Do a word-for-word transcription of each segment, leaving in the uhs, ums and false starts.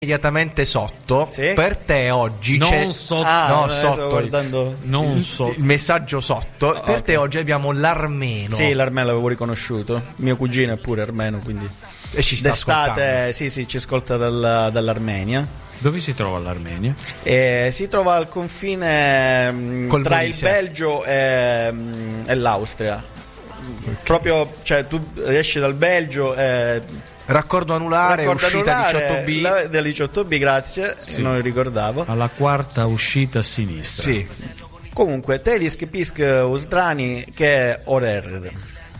immediatamente sotto, sì? per te oggi non c'è sotto, ah, no, eh, sotto guardando... non il, so. il messaggio sotto. Oh, per okay. te oggi abbiamo l'armeno. Sì, l'armeno l'avevo riconosciuto. Mio cugino è pure armeno, quindi E ci sta ascoltando. d'estate, sì, sì, ci ascolta dal, dall'Armenia. Dove si trova l'Armenia? E si trova al confine mh, Col tra Molise. il Belgio e, mh, e l'Austria. Proprio, cioè, tu esci dal Belgio e Raccordo anulare, raccordo uscita anulare, diciotto B. la- del diciotto B, grazie, Sì. non ricordavo. Alla quarta uscita a sinistra. Sì. Comunque, Telisk Pisk Usdrani che Orer.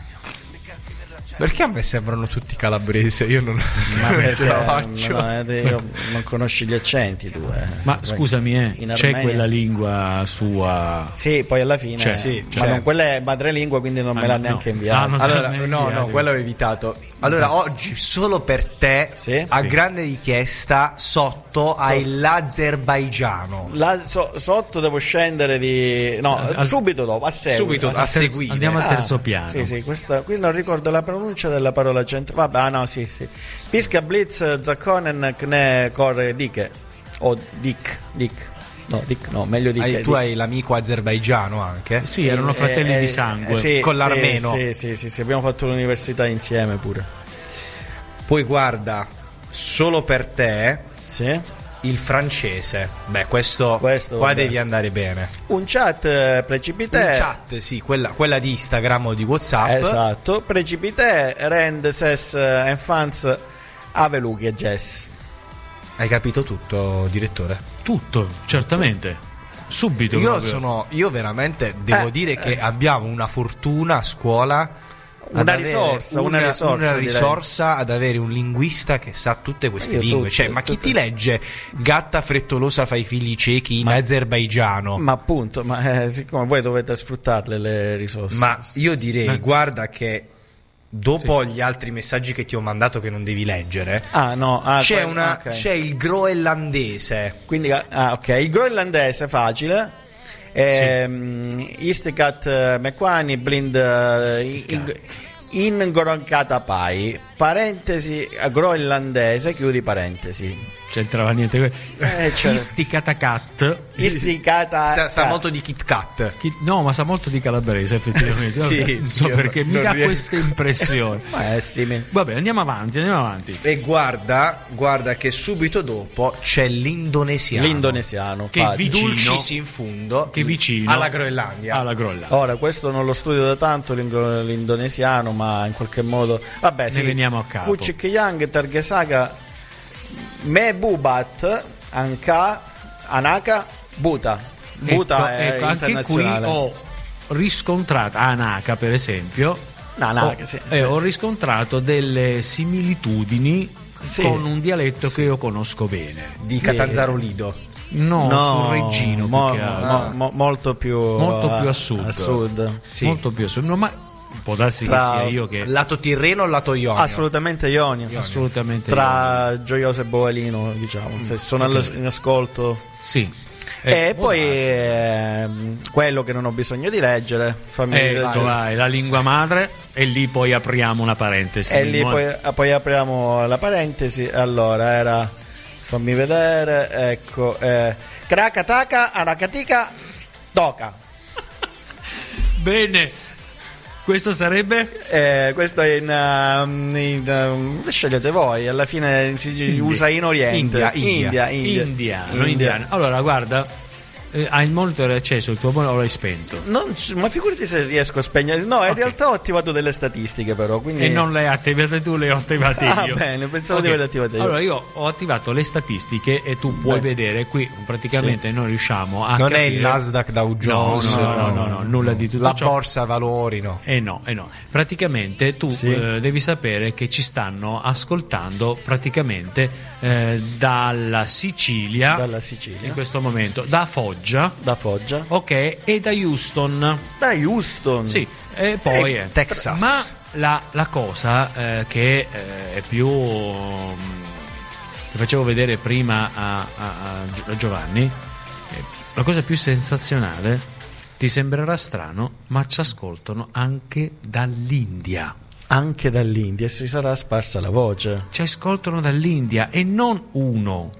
Perché a me sembrano tutti calabresi? Io non, Ma non perché ce la faccio. no, eh, io non conosci gli accenti tu, eh. Ma Poi scusami, eh, in c'è Armenia- quella lingua sua? Sì, poi alla fine C'è, sì, c'è. ma non, quella è madrelingua, quindi non Ah, me l'ha no, neanche no. inviata. Ah, non- Allora, mi hai no, no, inviato. quello ho evitato. Allora, oggi solo per te, Sì? a Sì. grande richiesta, sotto hai l'Azerbaigiano. Là, so- sotto devo scendere di no, Al- subito dopo, a seguito. Subito, Ah, a Terzo- seguire. Andiamo al terzo Ah, piano. Sì, sì, questa, qui non ricordo la pronuncia della parola centrale. Vabbè, ah, no, sì, sì. Pisca Blitz Zakkonen Kne Kor Dike. O Dik, Dik. No, Dik, no, meglio Dik. Hai- eh, tu Dik. hai l'amico azerbaigiano anche? Sì, erano fratelli Eh, di eh, sangue. eh, sì, con sì, l'armeno. Sì, sì, sì, sì, abbiamo fatto l'università insieme pure. Poi guarda, solo per te, Sì. il francese. Beh, questo, Questo, qua vabbè. devi andare bene. Un chat eh, precipite. In chat, sì, quella, quella di Instagram o di WhatsApp. Esatto, precipite rend ses eh, enfants avelughi e jazz. Hai capito tutto, direttore? Tutto, certamente. Subito. Io proprio. sono, io veramente devo Eh, dire che eh, abbiamo una fortuna a scuola. ad Una avere risorsa, una risorsa, una direi. risorsa ad avere un linguista che sa tutte queste Io lingue. tutte, Cioè, ma chi tutte. ti legge Gatta frettolosa fa i figli ciechi in azerbaigiano? Ma appunto, ma eh, siccome voi dovete sfruttarle le risorse. Ma io direi, Eh. guarda che dopo gli altri messaggi che ti ho mandato che non devi leggere, Ah, no, ah, c'è, quello- una, ok. c'è il groenlandese. Quindi, ah, ok, il groenlandese facile. Ehm, Istikat Mekwani Blind eh, in, in Goronkatapai, parentesi eh, groenlandese, chiudi parentesi. C'entrava niente. Eh, certo. Isticatacat. Isticata Sa, sa molto di Kit Kat. Chi- No, ma sa molto di calabrese, effettivamente. Sì, Vabbè, non so io perché mi non dà riesco. questa impressione. Ma è simile. Vabbè, andiamo avanti, andiamo avanti. E guarda, guarda che subito dopo c'è l'indonesiano. L'indonesiano Che facile. vicino- Dulcis in fundo. Che vicino alla Groenlandia. alla Groenlandia. Ora, questo non lo studio da tanto l'inglo- l'indonesiano, ma in qualche modo. Vabbè, Ne sì. veniamo a capo. Kuchik Yang, Targesaga, Mebubat, Anka, Anaka, Buta. Buta Ecco, è ecco, anche qui internazionale. ho riscontrato a Anaka, per esempio. No, ho, no, che sì, eh, sì, ho sì. riscontrato delle similitudini Sì. con un dialetto che io conosco bene. Di Catanzaro Lido. No, No, sul Reggino, mo- più che altro. mo- mo- molto più molto più a, a sud. a sud. Sì. Molto più a sud. No, ma può darsi Tra- che sia io che Lato Tirreno o lato Ionio? Assolutamente Ionio. assolutamente Tra Gioioso e Bovalino, diciamo, se sono ok. all- in ascolto. sì. E Eh, può poi darsi. ehm, quello che non ho bisogno di leggere, fammi Eh, leggere. vai, la lingua madre e lì poi apriamo una parentesi. E lì Mo- poi, poi apriamo la parentesi. Allora era, fammi vedere, ecco, eh, Krakataka, Arakatika, Toka. Bene. Questo sarebbe Eh, questo è in, um, in, um, scegliete voi, alla fine si usa in Oriente. India, India, India. India. indiano, indiano. Allora, guarda, eh, hai il monitor acceso, il tuo monitor l'hai spento. Non c- ma figurati se riesco a spegnere. No, in Ok. realtà ho attivato delle statistiche, però. Quindi... E non le hai attivate tu, le ho attivate Ah, io. bene, pensavo Ok. di averle attivate io. Allora, io ho attivato le statistiche e tu puoi Beh. vedere qui praticamente noi riusciamo a Non capire... è il Nasdaq Dow Jones. No, no, no, no, nulla di tutto La ciò. borsa valori, no. Eh no, eh no. Praticamente tu Sì. eh, devi sapere che ci stanno ascoltando praticamente eh, dalla Sicilia, Dalla Sicilia. in questo momento, da Foggia, Da Foggia. ok, e da Houston. Da Houston. Sì, e poi Eh, Texas. Ma la, la cosa eh, che eh, è più mm, che facevo vedere prima a, a- a Gio- a Giovanni, eh, la cosa più sensazionale, ti sembrerà strano, ma ci ascoltano anche dall'India. anche dall'India, si sarà sparsa la voce. Ci ascoltano dall'India e non uno,